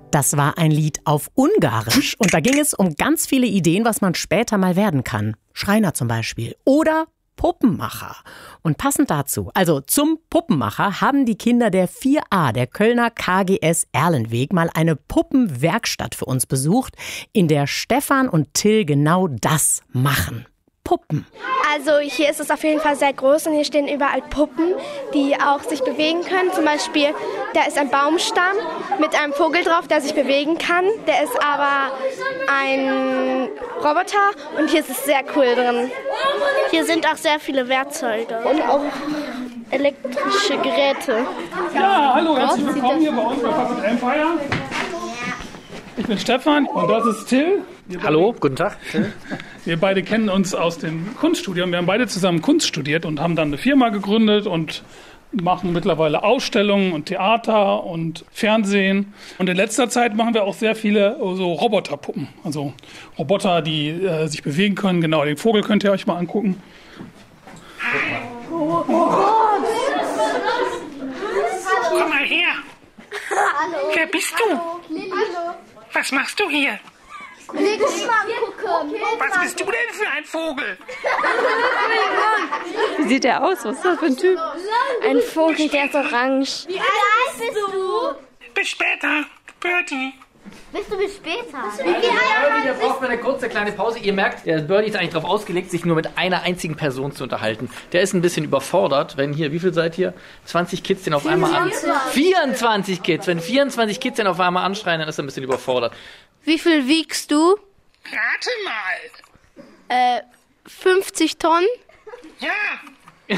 Das war ein Lied auf Ungarisch und da ging es um ganz viele Ideen, was man später mal werden kann. Schreiner zum Beispiel oder Puppenmacher. Und passend dazu, also zum Puppenmacher, haben die Kinder der 4a der Kölner KGS Erlenweg mal eine Puppenwerkstatt für uns besucht, in der Stefan und Till genau das machen. Puppen. Also hier ist es auf jeden Fall sehr groß und hier stehen überall Puppen, die auch sich bewegen können. Zum Beispiel, da ist ein Baumstamm mit einem Vogel drauf, der sich bewegen kann. Der ist aber ein Roboter und hier ist es sehr cool drin. Hier sind auch sehr viele Werkzeuge und auch elektrische Geräte. Ja, hallo, herzlich willkommen hier bei uns bei Puppet Empire. Ich bin Stefan und das ist Till. Hallo, guten Tag. Wir beide kennen uns aus dem Kunststudium. Wir haben beide zusammen Kunst studiert und haben dann eine Firma gegründet und machen mittlerweile Ausstellungen und Theater und Fernsehen. Und in letzter Zeit machen wir auch sehr viele so Roboterpuppen. Also Roboter, die sich bewegen können. Genau, den Vogel könnt ihr euch mal angucken. Oh komm mal her. Hallo. Wer bist du? Hallo. Was machst du hier? Links mal gucken. Was bist du denn für ein Vogel? Wie sieht der aus? Was ist das für ein Typ? Ein Vogel, der ist orange. Wie alt bist du? Bis später, Birdie. Bist du bis später? Birdie, da braucht man eine kurze kleine Pause. Ihr merkt, der Birdie ist eigentlich darauf ausgelegt, sich nur mit einer einzigen Person zu unterhalten. Der ist ein bisschen überfordert, wenn hier, wie viel seid ihr? 20 Kids den auf einmal an... 24 Kids! Wenn 24 Kids den auf einmal anschreien, dann ist er ein bisschen überfordert. Wie viel wiegst du? Rate mal. 50 Tonnen. Ja.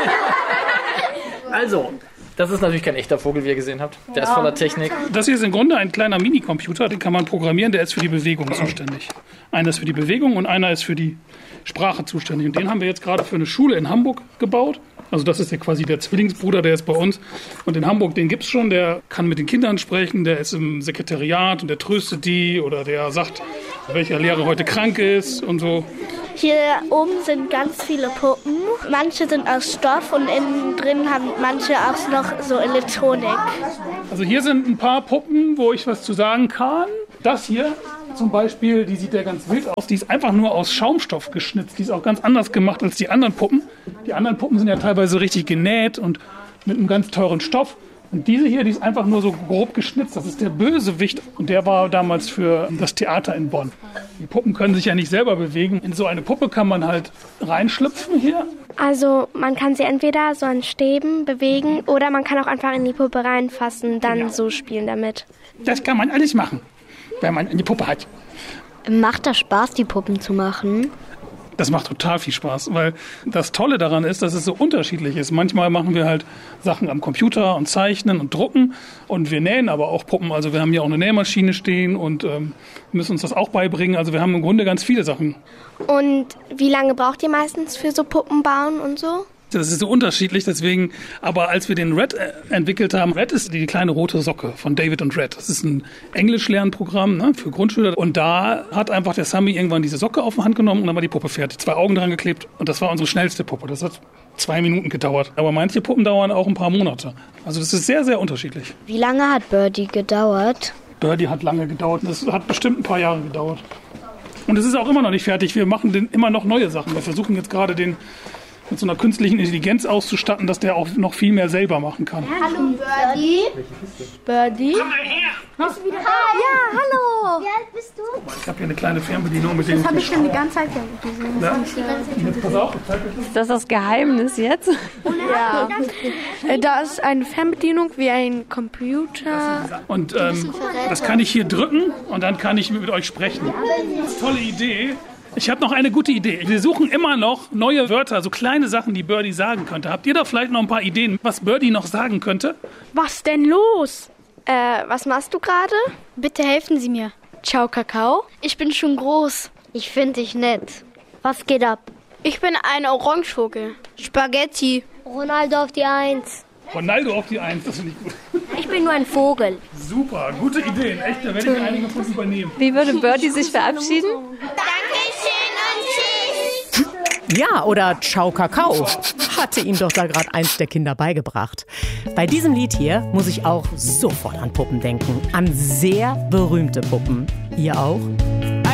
Also, das ist natürlich kein echter Vogel, wie ihr gesehen habt. Der ist voller Technik. Das hier ist im Grunde ein kleiner Minicomputer, den kann man programmieren, der ist für die Bewegung zuständig. Einer ist für die Bewegung und einer ist für die Sprache zuständig. Und den haben wir jetzt gerade für eine Schule in Hamburg gebaut. Also das ist ja quasi der Zwillingsbruder, der ist bei uns. Und in Hamburg, den gibt's schon, der kann mit den Kindern sprechen, der ist im Sekretariat und der tröstet die oder der sagt, welcher Lehrer heute krank ist und so. Hier oben sind ganz viele Puppen. Manche sind aus Stoff und innen drin haben manche auch noch so Elektronik. Also hier sind ein paar Puppen, wo ich was zu sagen kann. Das hier zum Beispiel, die sieht ja ganz wild aus. Die ist einfach nur aus Schaumstoff geschnitzt. Die ist auch ganz anders gemacht als die anderen Puppen. Die anderen Puppen sind ja teilweise richtig genäht und mit einem ganz teuren Stoff. Und diese hier, die ist einfach nur so grob geschnitzt. Das ist der Bösewicht. Und der war damals für das Theater in Bonn. Die Puppen können sich ja nicht selber bewegen. In so eine Puppe kann man halt reinschlüpfen hier. Also man kann sie entweder so an Stäben bewegen oder man kann auch einfach in die Puppe reinfassen, dann so spielen damit. Das kann man alles machen, wenn man eine Puppe hat. Macht das Spaß, die Puppen zu machen? Das macht total viel Spaß, weil das Tolle daran ist, dass es so unterschiedlich ist. Manchmal machen wir halt Sachen am Computer und zeichnen und drucken und wir nähen aber auch Puppen. Also wir haben hier auch eine Nähmaschine stehen und müssen uns das auch beibringen. Also wir haben im Grunde ganz viele Sachen. Und wie lange braucht ihr meistens für so Puppen bauen und so? Das ist so unterschiedlich, deswegen, aber als wir den Red entwickelt haben, Red ist die kleine rote Socke von David und Red. Das ist ein Englisch-Lernprogramm, ne, für Grundschüler. Und da hat einfach der Sammy irgendwann diese Socke auf die Hand genommen und dann war die Puppe fertig. 2 Augen dran geklebt und das war unsere schnellste Puppe. Das hat 2 Minuten gedauert. Aber manche Puppen dauern auch ein paar Monate. Also das ist sehr, sehr unterschiedlich. Wie lange hat Birdie gedauert? Birdie hat lange gedauert. Das hat bestimmt ein paar Jahre gedauert. Und es ist auch immer noch nicht fertig. Wir machen immer noch neue Sachen. Wir versuchen jetzt gerade den mit so einer künstlichen Intelligenz auszustatten, dass der auch noch viel mehr selber machen kann. Hallo Birdie. Birdie? Komm mal her. Bist du wieder da? Ja, hallo. Wie alt bist du? Ich habe hier eine kleine Fernbedienung mit dem. Das habe ich schon die ganze Zeit gesehen. Ja? Jetzt pass auf, ich zeig euch das. Ist das das Geheimnis jetzt? Ja. Da ist eine Fernbedienung wie ein Computer. Und das kann ich hier drücken und dann kann ich mit euch sprechen. Das ist eine tolle Idee. Ich habe noch eine gute Idee. Wir suchen immer noch neue Wörter, so kleine Sachen, die Birdie sagen könnte. Habt ihr da vielleicht noch ein paar Ideen, was Birdie noch sagen könnte? Was denn los? Was machst du gerade? Bitte helfen Sie mir. Ciao, Kakao. Ich bin schon groß. Ich finde dich nett. Was geht ab? Ich bin ein Orangevogel. Spaghetti. Ronaldo auf die 1. Ronaldo auf die 1, das finde ich gut. Ich bin nur ein Vogel. Super, gute Ideen. Echt, da werde ich einige von übernehmen. Wie würde Birdie sich verabschieden? Dankeschön und tschüss. Ja, oder Ciao Kakao. Hatte ihm doch da gerade eins der Kinder beigebracht. Bei diesem Lied hier muss ich auch sofort an Puppen denken. An sehr berühmte Puppen. Ihr auch?